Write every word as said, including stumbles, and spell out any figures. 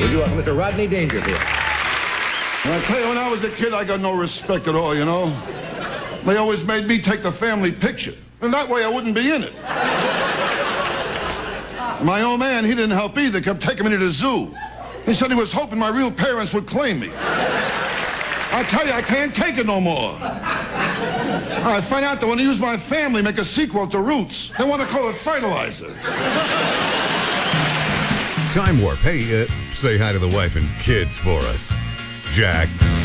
You are Mister Rodney Dangerfield. And I tell you, when I was a kid, I got no respect at all, you know? They always made me take the family picture. And that way I wouldn't be in it. My old man, he didn't help either, kept taking me to the zoo. He said he was hoping my real parents would claim me. I tell you, I can't take it no more. I find out that when they use my family, make a sequel to Roots, they want to call it Fertilizer. Time Warp. Hey, uh, say hi to the wife and kids for us. Jack.